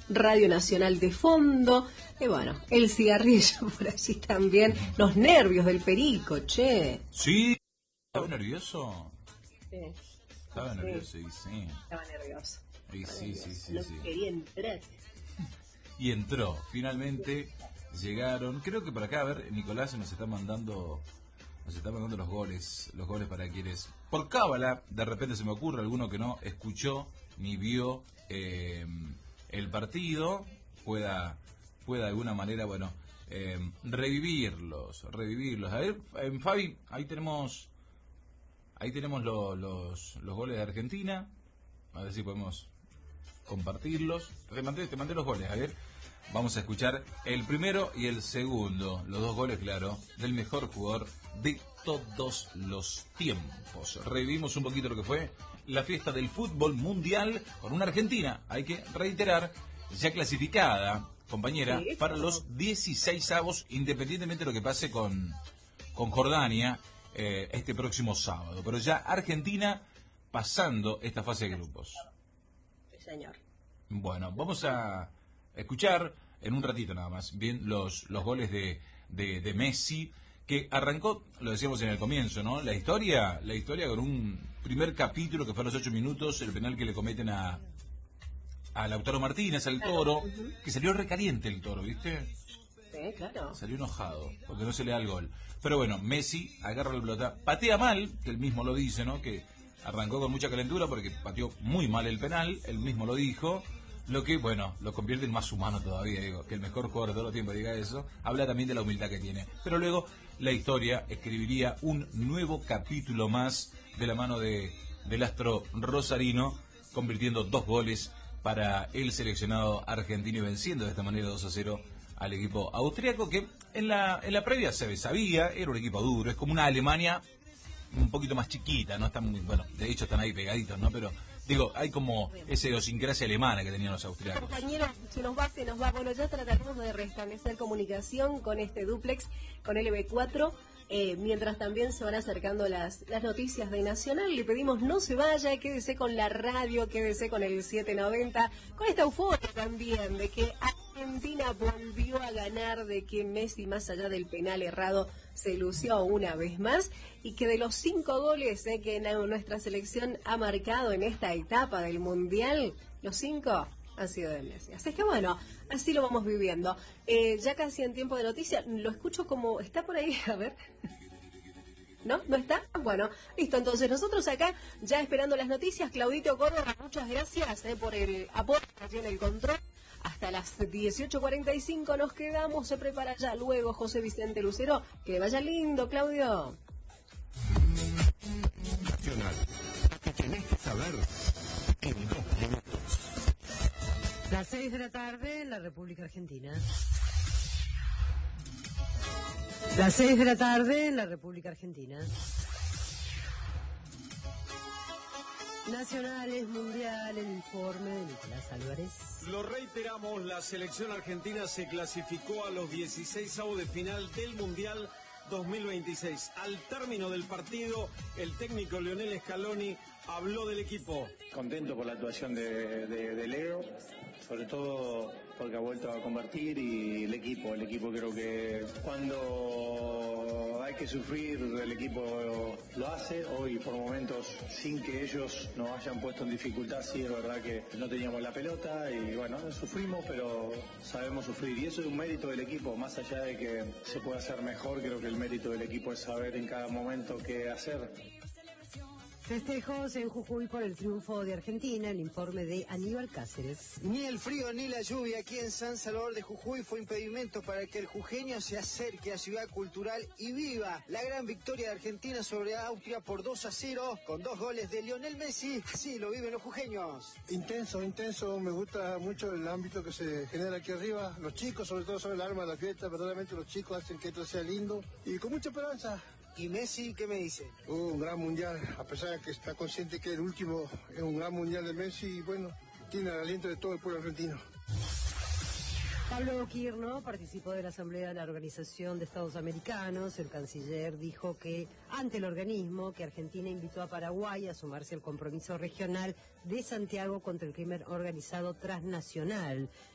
Radio Nacional de fondo, y bueno, el cigarrillo por allí también, los nervios del perico, che. Sí, ¿estaba nervioso? Sí. Estaba nervioso, y sí. Estaba nervioso. Y sí, sí, sí, No sí. quería entrar. Y entró, finalmente llegaron. Creo que por acá, a ver, Nicolás nos está mandando los goles para quienes, por cábala, de repente se me ocurre alguno que no escuchó ni vio el partido, pueda de alguna manera, bueno, revivirlos. A ver, Fabi, ahí tenemos los goles de Argentina, a ver si podemos compartirlos. Te mandé los goles, a ver. Vamos a escuchar el primero y el segundo, los dos goles, claro, del mejor jugador de todos los tiempos. Revivimos un poquito lo que fue la fiesta del fútbol mundial con una Argentina, hay que reiterar, ya clasificada, compañera, Sí, para los 16avos, independientemente de lo que pase con Jordania este próximo sábado. Pero ya Argentina pasando esta fase de grupos. Sí, señor. Bueno, vamos a escuchar en un ratito nada más bien los goles de Messi, que arrancó, lo decíamos en el comienzo, ¿no? La historia con un primer capítulo que fue a los 8 minutos, el penal que le cometen a Lautaro Martínez, al Toro, que salió recaliente el Toro, ¿viste? Sí, claro. Salió enojado, porque no se le da el gol. Pero bueno, Messi agarra la pelota, patea mal, que él mismo lo dice, ¿no? Que arrancó con mucha calentura porque pateó muy mal el penal, él mismo lo dijo. Lo que, bueno, lo convierte en más humano todavía, digo, que el mejor jugador de todos los tiempos diga eso, habla también de la humildad que tiene. Pero luego la historia escribiría un nuevo capítulo más de la mano del astro rosarino, convirtiendo 2 goles para el seleccionado argentino y venciendo de esta manera 2-0 al equipo austriaco, que en la previa se sabía, era un equipo duro, es como una Alemania un poquito más chiquita, no están muy, bueno, de hecho están ahí pegaditos, ¿no? Pero digo, hay como esa idiosincrasia alemana que tenían los austriacos. Compañeros, se nos va. Bueno, ya trataremos de restablecer comunicación con este dúplex, con LB4, mientras también se van acercando las noticias de Nacional. Le pedimos no se vaya, quédese con la radio, quédese con el 790, con esta euforia también de que Argentina volvió a ganar, de que Messi, más allá del penal errado, se lució una vez más, y que de los 5 goles que nuestra selección ha marcado en esta etapa del Mundial, los 5 han sido de Messi. Así que bueno, así lo vamos viviendo. Ya casi en tiempo de noticia, lo escucho como, ¿está por ahí? A ver. ¿No? ¿No está? Bueno, listo. Entonces nosotros acá ya esperando las noticias. Claudito Córdoba, muchas gracias por el apoyo allí en el control. Hasta las 18:45 nos quedamos. Se prepara ya luego José Vicente Lucero. Que vaya lindo, Claudio. Nacional. Que tenés que saber en 2 minutos. Las 6 de la tarde en la República Argentina. Las 6 de la tarde en la República Argentina. Nacionales, Mundial, el informe de Nicolás Álvarez. Lo reiteramos, la selección argentina se clasificó a los 16avos de final del Mundial 2026. Al término del partido, el técnico Lionel Scaloni habló del equipo. Contento por la actuación de Leo, sobre todo porque ha vuelto a convertir, y el equipo creo que cuando hay que sufrir el equipo lo hace. Hoy por momentos, sin que ellos nos hayan puesto en dificultad, sí es verdad que no teníamos la pelota y bueno, sufrimos, pero sabemos sufrir, y eso es un mérito del equipo. Más allá de que se pueda hacer mejor, creo que el mérito del equipo es saber en cada momento qué hacer. Festejos en Jujuy por el triunfo de Argentina, el informe de Aníbal Cáceres. Ni el frío ni la lluvia aquí en San Salvador de Jujuy fue impedimento para que el jujeño se acerque a Ciudad Cultural y viva la gran victoria de Argentina sobre Austria por 2-0, con 2 goles de Lionel Messi. Así lo viven los jujeños. Intenso, me gusta mucho el ámbito que se genera aquí arriba. Los chicos, sobre todo, son el alma de la fiesta. Verdaderamente los chicos hacen que esto sea lindo y con mucha esperanza. ¿Y Messi qué me dice? Un gran mundial, a pesar de que está consciente que el último es un gran mundial de Messi, y bueno, tiene el aliento de todo el pueblo argentino. Pablo Quirno participó de la Asamblea de la Organización de Estados Americanos. El canciller dijo que ante el organismo que Argentina invitó a Paraguay a sumarse al compromiso regional de Santiago contra el crimen organizado transnacional.